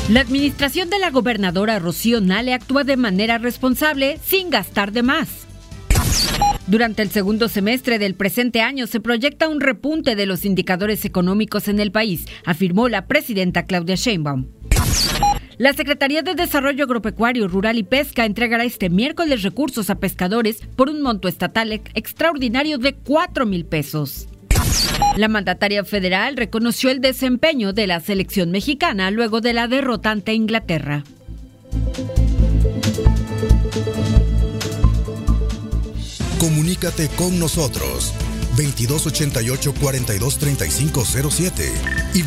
La administración de la gobernadora Rocío Nale actúa de manera responsable sin gastar de más. Durante el segundo semestre del presente año se proyecta un repunte de los indicadores económicos en el país, afirmó la presidenta Claudia Sheinbaum. La Secretaría de Desarrollo Agropecuario, Rural y Pesca entregará este miércoles recursos a pescadores por un monto estatal extraordinario de 4,000 pesos. La mandataria federal reconoció el desempeño de la selección mexicana luego de la derrota ante Inglaterra. Comunícate con nosotros 2288-423507 y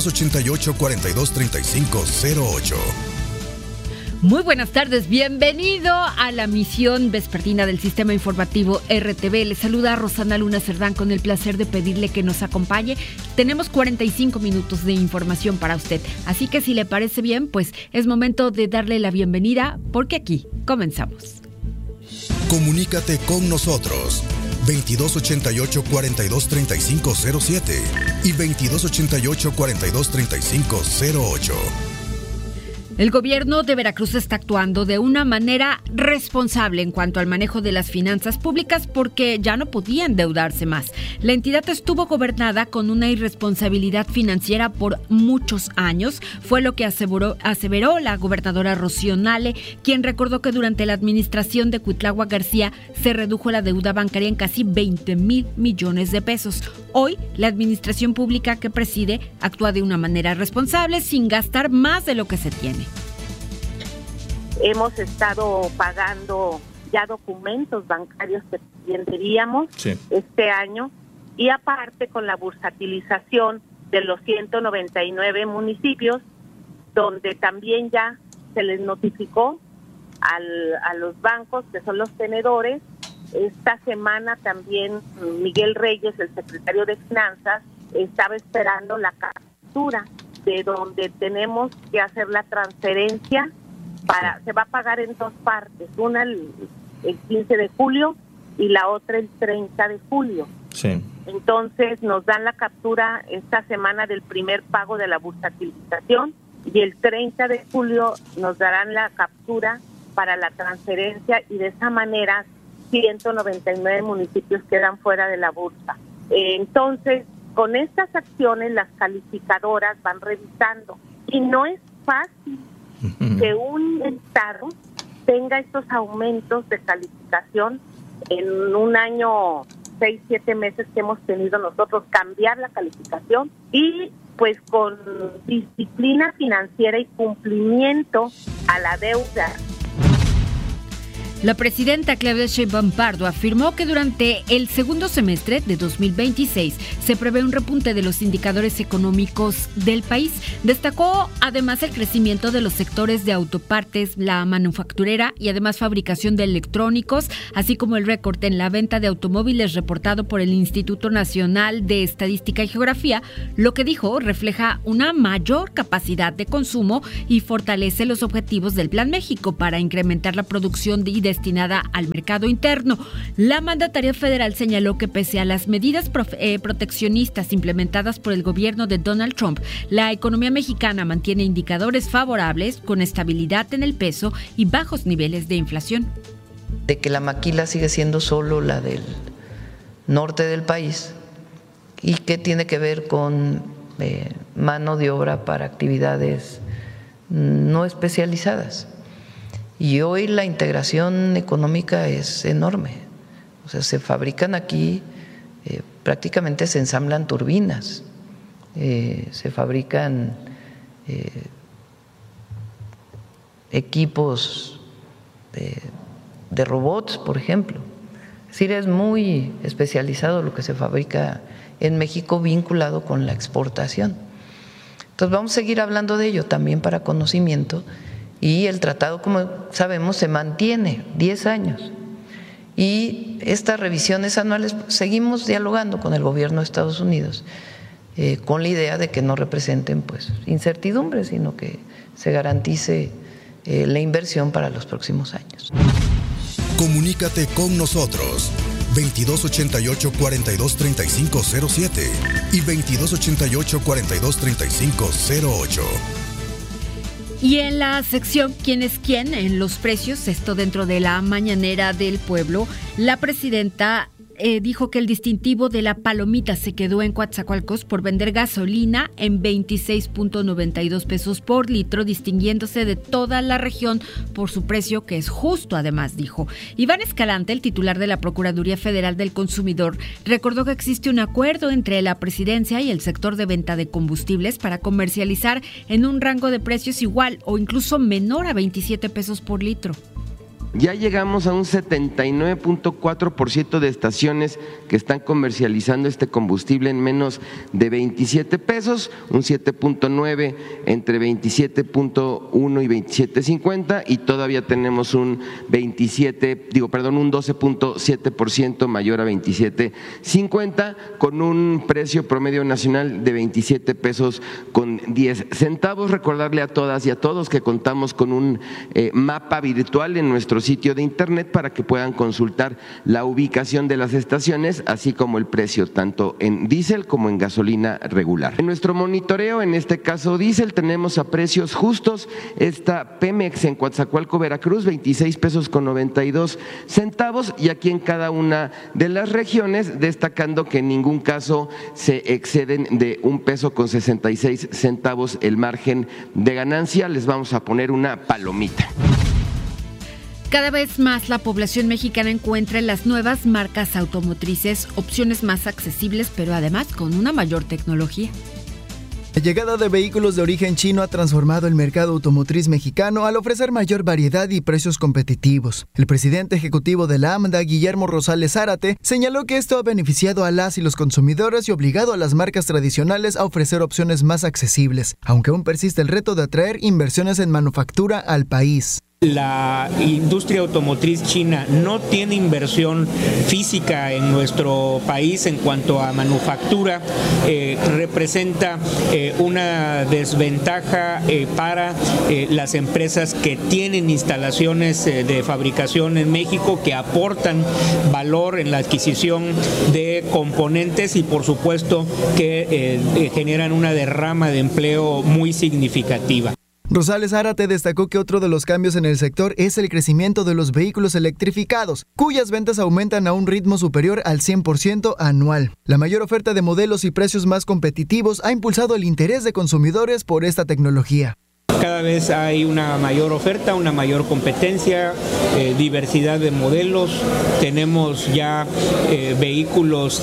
2288-423508. Muy buenas tardes, bienvenido a la misión vespertina del Sistema Informativo RTV. Le saluda Rosana Luna Cerdán con el placer de pedirle que nos acompañe. Tenemos 45 minutos de información para usted, así que si le parece bien, pues es momento de darle la bienvenida porque aquí comenzamos. Comunícate con nosotros 2288-423507 y 2288-423508. El gobierno de Veracruz está actuando de una manera responsable en cuanto al manejo de las finanzas públicas porque ya no podía endeudarse más. La entidad estuvo gobernada con una irresponsabilidad financiera por muchos años, fue lo que aseveró la gobernadora Rocío Nale, quien recordó que durante la administración de Cuitláhuac García se redujo la deuda bancaria en casi 20,000 millones de pesos. Hoy, la administración pública que preside actúa de una manera responsable sin gastar más de lo que se tiene. Hemos estado pagando ya documentos bancarios que bien debíamos este año y aparte con la bursatilización de los 199 municipios donde también ya se les notificó a los bancos que son los tenedores. Esta semana también Miguel Reyes, el secretario de Finanzas, estaba esperando la captura de donde tenemos que hacer la transferencia. Se va a pagar en dos partes, una el 15 de julio y la otra el 30 de julio. Sí. Entonces nos dan la captura esta semana del primer pago de la bursatilización y el 30 de julio nos darán la captura para la transferencia y de esa manera 199 municipios quedan fuera de la bursa. Entonces, con estas acciones las calificadoras van revisando y no es fácil que un estado tenga estos aumentos de calificación en un año, 6-7 meses que hemos tenido nosotros, cambiar la calificación y pues con disciplina financiera y cumplimiento a la deuda. La presidenta Claudia Sheinbaum Pardo afirmó que durante el segundo semestre de 2026 se prevé un repunte de los indicadores económicos del país. Destacó además el crecimiento de los sectores de autopartes, la manufacturera y además fabricación de electrónicos, así como el récord en la venta de automóviles reportado por el Instituto Nacional de Estadística y Geografía, lo que dijo refleja una mayor capacidad de consumo y fortalece los objetivos del Plan México para incrementar la producción destinada al mercado interno. La mandataria federal señaló que pese a las medidas proteccionistas implementadas por el gobierno de Donald Trump, la economía mexicana mantiene indicadores favorables con estabilidad en el peso y bajos niveles de inflación. De que la maquila sigue siendo solo la del norte del país y que tiene que ver con mano de obra para actividades no especializadas. Y hoy la integración económica es enorme. O sea, se fabrican aquí, prácticamente se ensamblan turbinas, se fabrican equipos de robots, por ejemplo. Es decir, es muy especializado lo que se fabrica en México vinculado con la exportación. Entonces vamos a seguir hablando de ello también para conocimiento. Y el tratado, como sabemos, se mantiene 10 años. Y estas revisiones anuales, seguimos dialogando con el gobierno de Estados Unidos con la idea de que no representen pues incertidumbre, sino que se garantice la inversión para los próximos años. Comunícate con nosotros 2288-423507 y 2288-423508. Y en la sección ¿Quién es quién? En los precios, esto dentro de la mañanera del pueblo, la presidenta dijo que el distintivo de la palomita se quedó en Coatzacoalcos por vender gasolina en 26.92 pesos por litro, distinguiéndose de toda la región por su precio, que es justo, además, dijo. Iván Escalante, el titular de la Procuraduría Federal del Consumidor, recordó que existe un acuerdo entre la presidencia y el sector de venta de combustibles para comercializar en un rango de precios igual o incluso menor a 27 pesos por litro. Ya llegamos a un 79.4% de estaciones que están comercializando este combustible en menos de 27 pesos, un 7.9 entre 27.1 y 27.50 y todavía tenemos un 12.7% mayor a 27.50 con un precio promedio nacional de 27 pesos con 10 centavos. Recordarle a todas y a todos que contamos con un mapa virtual en nuestro sitio de internet para que puedan consultar la ubicación de las estaciones, así como el precio tanto en diésel como en gasolina regular. En nuestro monitoreo, en este caso diésel, tenemos a precios justos esta Pemex en Coatzacoalco, Veracruz, 26 pesos con 92 centavos y aquí en cada una de las regiones, destacando que en ningún caso se exceden de 1 peso con 66 centavos el margen de ganancia. Les vamos a poner una palomita. Cada vez más la población mexicana encuentra en las nuevas marcas automotrices opciones más accesibles, pero además con una mayor tecnología. La llegada de vehículos de origen chino ha transformado el mercado automotriz mexicano al ofrecer mayor variedad y precios competitivos. El presidente ejecutivo de la AMDA, Guillermo Rosales Zárate, señaló que esto ha beneficiado a las y los consumidores y obligado a las marcas tradicionales a ofrecer opciones más accesibles, aunque aún persiste el reto de atraer inversiones en manufactura al país. La industria automotriz china no tiene inversión física en nuestro país en cuanto a manufactura, representa una desventaja para las empresas que tienen instalaciones de fabricación en México, que aportan valor en la adquisición de componentes y por supuesto que generan una derrama de empleo muy significativa. Rosales Zárate destacó que otro de los cambios en el sector es el crecimiento de los vehículos electrificados, cuyas ventas aumentan a un ritmo superior al 100% anual. La mayor oferta de modelos y precios más competitivos ha impulsado el interés de consumidores por esta tecnología. Cada vez hay una mayor oferta, una mayor competencia, diversidad de modelos. Tenemos ya vehículos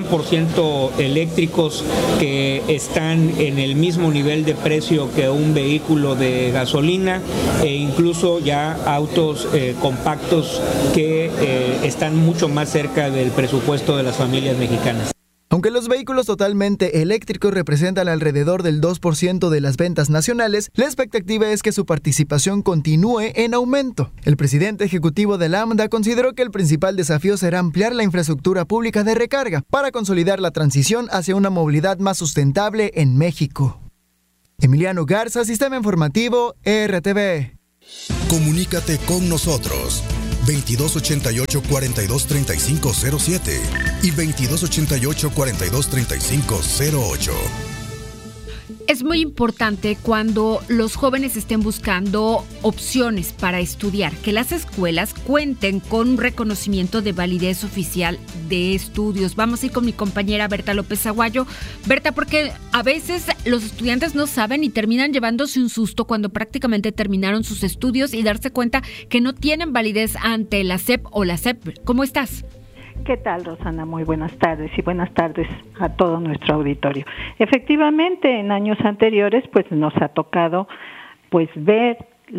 100% eléctricos que están en el mismo nivel de precio que un vehículo de gasolina e incluso ya autos compactos que están mucho más cerca del presupuesto de las familias mexicanas. Aunque los vehículos totalmente eléctricos representan alrededor del 2% de las ventas nacionales, la expectativa es que su participación continúe en aumento. El presidente ejecutivo de la AMDA consideró que el principal desafío será ampliar la infraestructura pública de recarga para consolidar la transición hacia una movilidad más sustentable en México. Emiliano Garza, Sistema Informativo, RTV. Comunícate con nosotros. 2288-423507 y 2288-423508. Es muy importante cuando los jóvenes estén buscando opciones para estudiar, que las escuelas cuenten con un reconocimiento de validez oficial de estudios. Vamos a ir con mi compañera Berta López Aguayo. Berta, porque a veces los estudiantes no saben y terminan llevándose un susto cuando prácticamente terminaron sus estudios y darse cuenta que no tienen validez ante la SEP o la SEP. ¿Cómo estás? ¿Qué tal, Rosana? Muy buenas tardes y buenas tardes a todo nuestro auditorio. Efectivamente, en años anteriores, pues nos ha tocado ver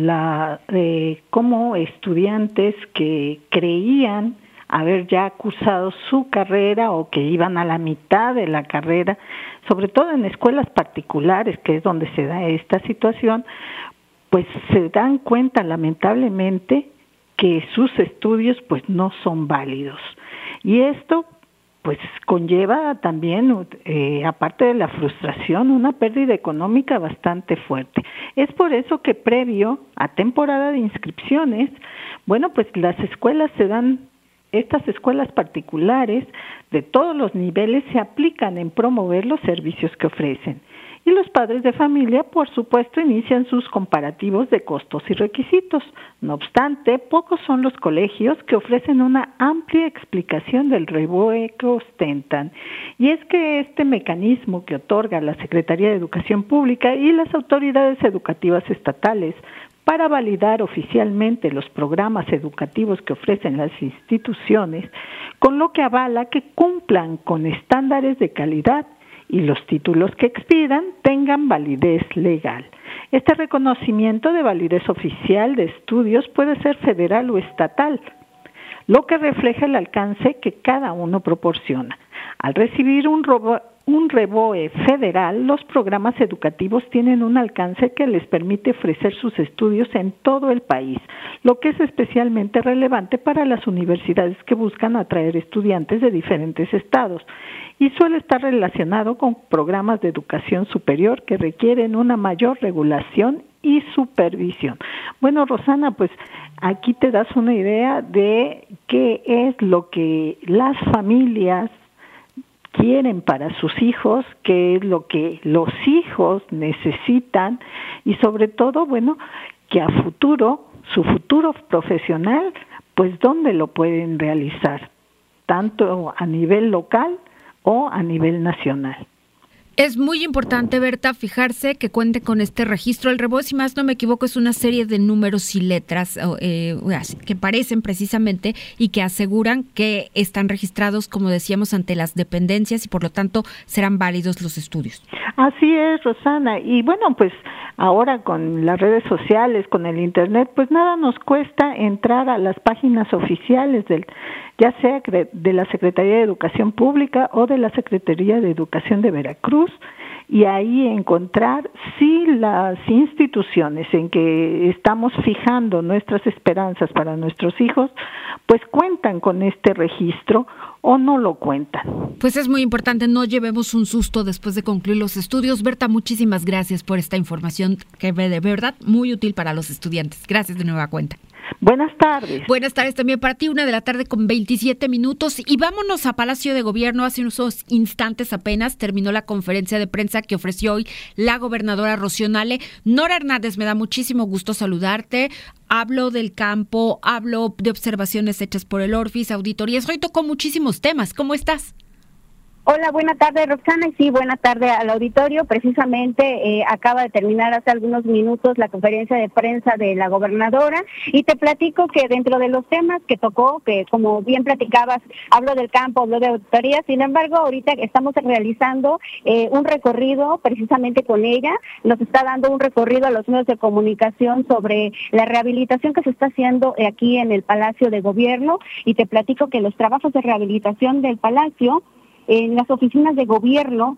cómo estudiantes que creían haber ya cursado su carrera o que iban a la mitad de la carrera, sobre todo en escuelas particulares, que es donde se da esta situación, pues se dan cuenta lamentablemente que sus estudios pues no son válidos. Y esto pues conlleva también, aparte de la frustración, una pérdida económica bastante fuerte. Es por eso que previo a temporada de inscripciones, pues las escuelas estas escuelas particulares de todos los niveles se aplican en promover los servicios que ofrecen. y los padres de familia, por supuesto, inician sus comparativos de costos y requisitos. No obstante, pocos son los colegios que ofrecen una amplia explicación del REBOE que ostentan. Y es que este mecanismo que otorga la Secretaría de Educación Pública y las autoridades educativas estatales para validar oficialmente los programas educativos que ofrecen las instituciones, con lo que avala que cumplan con estándares de calidad y los títulos que expidan tengan validez legal. Este reconocimiento de validez oficial de estudios puede ser federal o estatal, lo que refleja el alcance que cada uno proporciona. Al recibir un REBOE federal, los programas educativos tienen un alcance que les permite ofrecer sus estudios en todo el país, lo que es especialmente relevante para las universidades que buscan atraer estudiantes de diferentes estados y suele estar relacionado con programas de educación superior que requieren una mayor regulación y supervisión. Bueno, Rosana, pues aquí te das una idea de qué es lo que las familias quieren para sus hijos, qué es lo que los hijos necesitan y sobre todo, bueno, que a futuro, su futuro profesional, pues dónde lo pueden realizar, tanto a nivel local o a nivel nacional. Es muy importante, Berta, fijarse que cuente con este registro. El REBOE, si más no me equivoco, es una serie de números y letras que parecen precisamente y que aseguran que están registrados, como decíamos, ante las dependencias y por lo tanto serán válidos los estudios. Así es, Rosana. Y bueno, pues ahora con las redes sociales, con el Internet, pues nada nos cuesta entrar a las páginas oficiales ya sea de la Secretaría de Educación Pública o de la Secretaría de Educación de Veracruz, y ahí encontrar si las instituciones en que estamos fijando nuestras esperanzas para nuestros hijos, pues cuentan con este registro o no lo cuentan. Pues es muy importante, no llevemos un susto después de concluir los estudios. Berta, muchísimas gracias por esta información que de verdad muy útil para los estudiantes. Gracias de nueva cuenta. Buenas tardes. Buenas tardes también para ti, 1:00 p.m. 27 minutos. Y vámonos a Palacio de Gobierno. Hace unos instantes apenas terminó la conferencia de prensa que ofreció hoy la gobernadora Rocío Nale. Nora Hernández, me da muchísimo gusto saludarte. Hablo del campo, hablo de observaciones hechas por el Orfis, auditorías. Hoy tocó muchísimos temas. ¿Cómo estás? Hola, buena tarde, Roxana, y sí, buena tarde al auditorio. Precisamente acaba de terminar hace algunos minutos la conferencia de prensa de la gobernadora y te platico que dentro de los temas que tocó, que como bien platicabas, hablo del campo, hablo de auditoría, sin embargo, ahorita estamos realizando un recorrido precisamente con ella, nos está dando un recorrido a los medios de comunicación sobre la rehabilitación que se está haciendo aquí en el Palacio de Gobierno y te platico que los trabajos de rehabilitación del Palacio en las oficinas de gobierno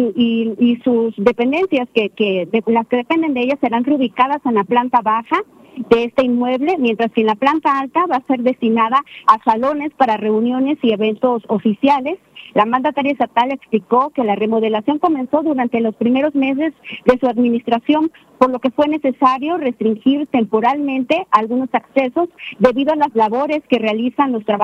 y sus dependencias las que dependen de ellas serán reubicadas en la planta baja de este inmueble, mientras que en la planta alta va a ser destinada a salones para reuniones y eventos oficiales. La mandataria estatal explicó que la remodelación comenzó durante los primeros meses de su administración, por lo que fue necesario restringir temporalmente algunos accesos debido a las labores que realizan los trabajadores